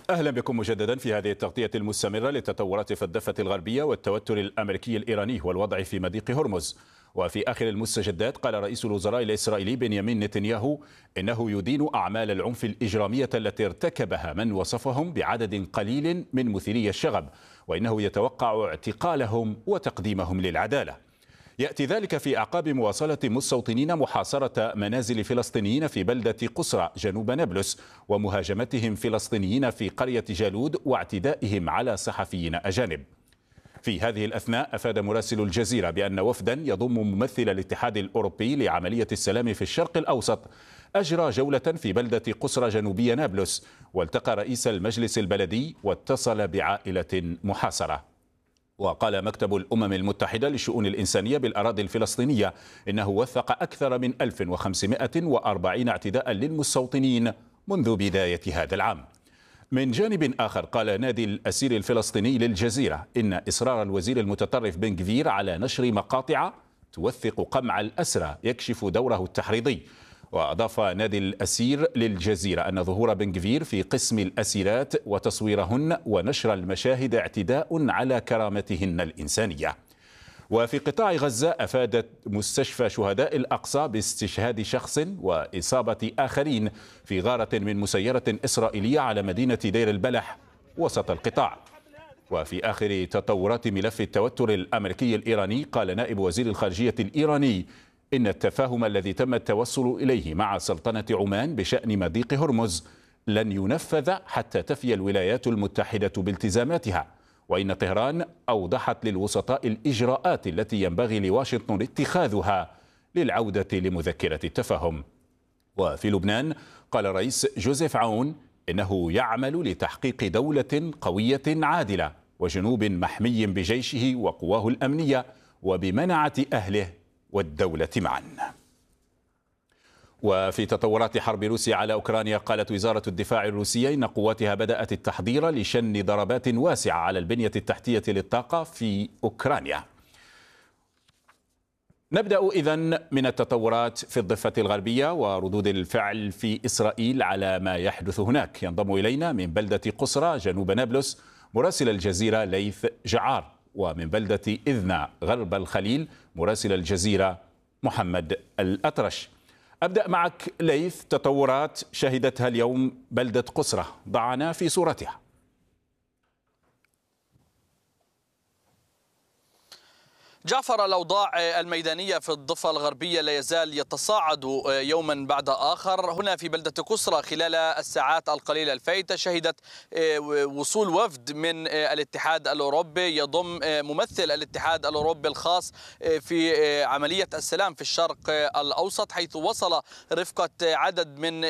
أهلا بكم مجددا في هذه التغطية المستمرة للتطورات في الضفة الغربية والتوتر الأمريكي الإيراني والوضع في مضيق هرمز. وفي آخر المستجدات قال رئيس الوزراء الإسرائيلي بنيامين نتنياهو إنه يدين أعمال العنف الإجرامية التي ارتكبها من وصفهم بعدد قليل من مثيري الشغب، وإنه يتوقع اعتقالهم وتقديمهم للعدالة. يأتي ذلك في أعقاب مواصلة مستوطنين محاصرة منازل فلسطينيين في بلدة قسرى جنوب نابلس، ومهاجمتهم فلسطينيين في قرية جالود، واعتدائهم على صحفيين أجانب. في هذه الأثناء أفاد مراسل الجزيرة بأن وفدا يضم ممثل الاتحاد الأوروبي لعملية السلام في الشرق الأوسط أجرى جولة في بلدة قسرى جنوبية نابلس، والتقى رئيس المجلس البلدي واتصل بعائلة محاصرة. وقال مكتب الأمم المتحدة للشؤون الإنسانية بالأراضي الفلسطينية إنه وثق أكثر من 1540 اعتداء للمستوطنين منذ بداية هذا العام. من جانب آخر قال نادي الأسير الفلسطيني للجزيرة إن إصرار الوزير المتطرف بن غفير على نشر مقاطع توثق قمع الأسرى يكشف دوره التحريضي. وأضاف نادي الأسير للجزيرة أن ظهور بن غفير في قسم الأسيرات وتصويرهن ونشر المشاهد اعتداء على كرامتهن الإنسانية. وفي قطاع غزة أفادت مستشفى شهداء الأقصى باستشهاد شخص وإصابة آخرين في غارة من مسيرة إسرائيلية على مدينة دير البلح وسط القطاع. وفي آخر تطورات ملف التوتر الأمريكي الإيراني قال نائب وزير الخارجية الإيراني إن التفاهم الذي تم التوصل إليه مع سلطنة عمان بشأن مضيق هرمز لن ينفذ حتى تفي الولايات المتحدة بالتزاماتها، وإن طهران أوضحت للوسطاء الإجراءات التي ينبغي لواشنطن اتخاذها للعودة لمذكرة التفاهم. وفي لبنان قال الرئيس جوزيف عون إنه يعمل لتحقيق دولة قوية عادلة وجنوب محمي بجيشه وقواه الأمنية وبمنعة أهله والدولة معا. وفي تطورات حرب روسيا على أوكرانيا قالت وزارة الدفاع الروسية إن قواتها بدأت التحضير لشن ضربات واسعة على البنية التحتية للطاقة في أوكرانيا. نبدأ إذن من التطورات في الضفة الغربية وردود الفعل في إسرائيل على ما يحدث هناك. ينضم إلينا من بلدة قسرى جنوب نابلس مراسل الجزيرة ليث جعار، ومن بلدة إذنا غرب الخليل مراسل الجزيرة محمد الأطرش. أبدأ معك ليث، تطورات شهدتها اليوم بلدة قسرى، ضعنا في صورتها. جعفر، الأوضاع الميدانية في الضفة الغربية لا يزال يتصاعد يوما بعد آخر. هنا في بلدة قسرى خلال الساعات القليلة الفائتة شهدت وصول وفد من الاتحاد الأوروبي يضم ممثل الاتحاد الأوروبي الخاص في عملية السلام في الشرق الأوسط، حيث وصل رفقة عدد من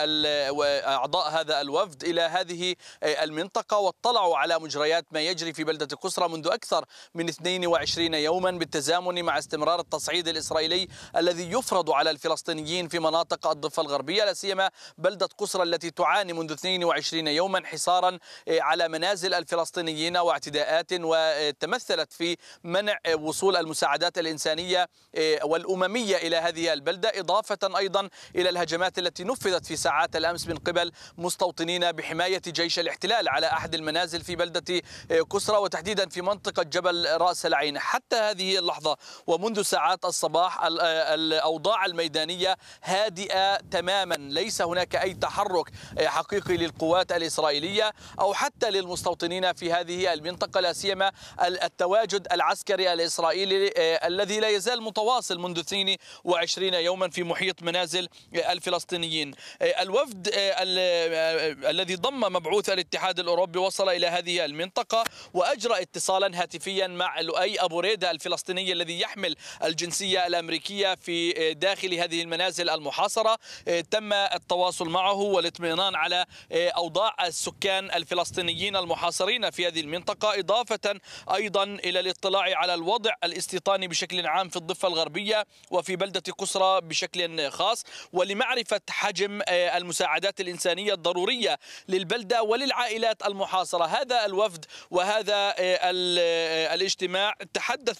أعضاء هذا الوفد إلى هذه المنطقة واطلعوا على مجريات ما يجري في بلدة قسرى منذ أكثر من 22 يوما، بالتزامن مع استمرار التصعيد الإسرائيلي الذي يفرض على الفلسطينيين في مناطق الضفة الغربية، لا سيما بلدة قسرى التي تعاني منذ 22 يوما حصارا على منازل الفلسطينيين واعتداءات، وتمثلت في منع وصول المساعدات الإنسانية والأممية إلى هذه البلدة، إضافة أيضا إلى الهجمات التي نفذت في ساعات الأمس من قبل مستوطنين بحماية جيش الاحتلال على أحد المنازل في بلدة قسرى وتحديدا في منطقة جبل رأس العين. حتى هذه اللحظة ومنذ ساعات الصباح الأوضاع الميدانية هادئة تماما، ليس هناك أي تحرك حقيقي للقوات الإسرائيلية أو حتى للمستوطنين في هذه المنطقة، لا سيما التواجد العسكري الإسرائيلي الذي لا يزال متواصل منذ 22 يوما في محيط منازل الفلسطينيين. الوفد الذي ضم مبعوث الاتحاد الأوروبي وصل إلى هذه المنطقة وأجرى اتصالا هاتفيا مع لؤي أبو ريدة الفلسطيني الذي يحمل الجنسية الأمريكية في داخل هذه المنازل المحاصرة. تم التواصل معه والاطمئنان على أوضاع السكان الفلسطينيين المحاصرين في هذه المنطقة، إضافة أيضا إلى الاطلاع على الوضع الاستيطاني بشكل عام في الضفة الغربية وفي بلدة قسرى بشكل خاص، ولمعرفة حجم المساعدات الإنسانية الضرورية للبلدة وللعائلات المحاصرة. هذا الوفد وهذا الاجتماع تحدثوا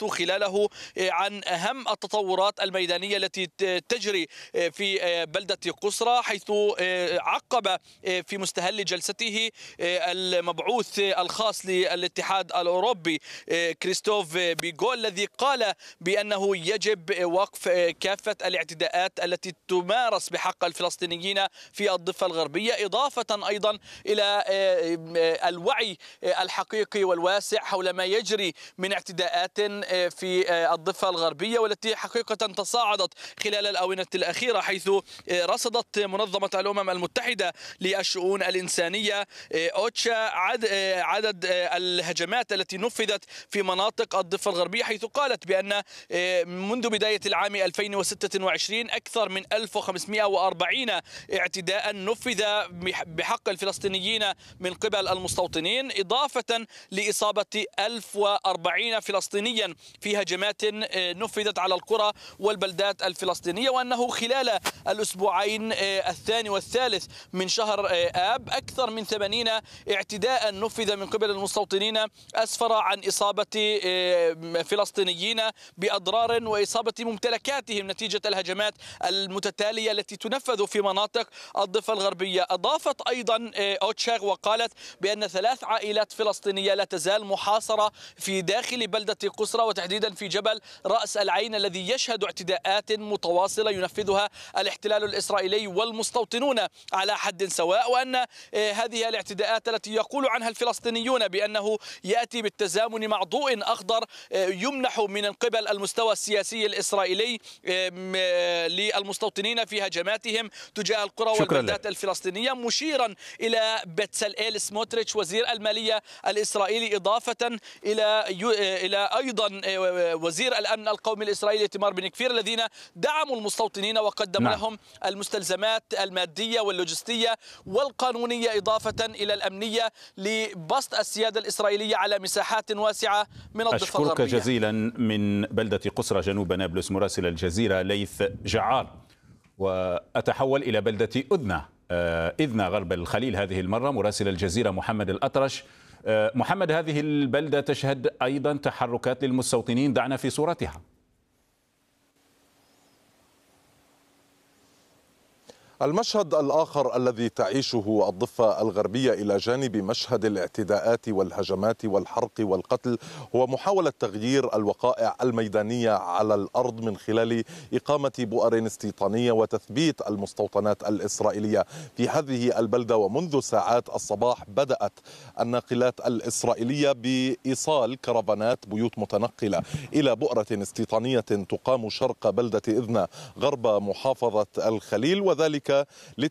خلاله عن أهم التطورات الميدانية التي تجري في بلدة قسرى، حيث عقب في مستهل جلسته المبعوث الخاص للاتحاد الأوروبي كريستوف بيغول، الذي قال بأنه يجب وقف كافة الاعتداءات التي تمارس بحق الفلسطينيين في الضفة الغربية، إضافة أيضا إلى الوعي الحقيقي والواسع حول ما يجري من اعتداءات في الضفة الغربية، والتي حقيقة تصاعدت خلال الآونة الأخيرة، حيث رصدت منظمة الأمم المتحدة للشؤون الإنسانية أوتشا عدد الهجمات التي نفذت في مناطق الضفة الغربية، حيث قالت بأن منذ بداية العام 2026 أكثر من 1540 اعتداء نفذ بحق الفلسطينيين من قبل المستوطنين، إضافة لإصابة 1040 فلسطينيا في هجمات نفذت على القرى والبلدات الفلسطينية، وأنه خلال الأسبوعين الثاني والثالث من شهر آب أكثر من 80 اعتداء نفذ من قبل المستوطنين أسفر عن إصابة فلسطينيين بأضرار وإصابة ممتلكاتهم نتيجة الهجمات المتتالية التي تنفذ في مناطق الضفة الغربية. أضافت أيضا أوتشا وقالت بأن 3 عائلات فلسطينية لا تزال محاصرة في داخل بلدة قسرى، وتحديدا في جبل رأس العين الذي يشهد اعتداءات متواصلة ينفذها الاحتلال الإسرائيلي والمستوطنون على حد سواء، وأن هذه الاعتداءات التي يقول عنها الفلسطينيون بأنه يأتي بالتزامن مع ضوء أخضر يمنح من قبل المستوى السياسي الإسرائيلي للمستوطنين في هجماتهم تجاه القرى والبلدات الفلسطينية، مشيرا إلى بتسلئيل سموتريتش وزير المالية الإسرائيلي، إضافة إلى أيضا وزير الأمن القومي الإسرائيلي إيتمار بن كفير، الذين دعموا المستوطنين وقدموا لهم المستلزمات المادية واللوجستية والقانونية، إضافة إلى الأمنية لبسط السيادة الإسرائيلية على مساحات واسعة من الضفة الغربية. أشكرك جزيلا من بلدة قسرى جنوب نابلس مراسل الجزيرة ليث جعار. وأتحول إلى بلدة إذنة غرب الخليل هذه المرة، مراسل الجزيرة محمد الأطرش. محمد، هذه البلدة تشهد أيضا تحركات للمستوطنين، دعنا في صورتها. المشهد الآخر الذي تعيشه الضفة الغربية إلى جانب مشهد الاعتداءات والهجمات والحرق والقتل هو محاولة تغيير الوقائع الميدانية على الأرض من خلال إقامة بؤر استيطانية وتثبيت المستوطنات الإسرائيلية في هذه البلدة. ومنذ ساعات الصباح بدأت الناقلات الإسرائيلية بإيصال كرفانات بيوت متنقلة إلى بؤرة استيطانية تقام شرق بلدة إذنة غرب محافظة الخليل، وذلك